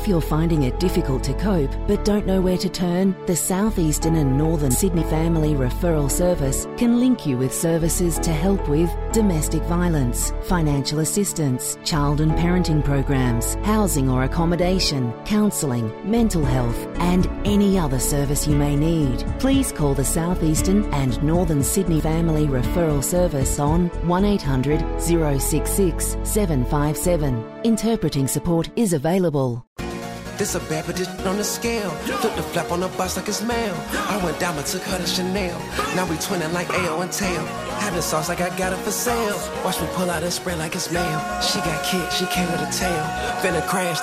If you're finding it difficult to cope but don't know where to turn, the South Eastern and Northern Sydney Family Referral Service can link you with services to help with domestic violence, financial assistance, child and parenting programs, housing or accommodation, counselling, mental health and any other service you may need. Please call the South Eastern and Northern Sydney Family Referral Service on 1800 066 757. Interpreting support is available. This a bad bitch on the scale. Flip the flap on the bus like it's mail. I went down but took her to Chanel. Now we twinning like Ao and Tail. Having sauce like I got it for sale. Watch me pull out and spray like it's mail. She got kicked, she came with a tail. Finna crash.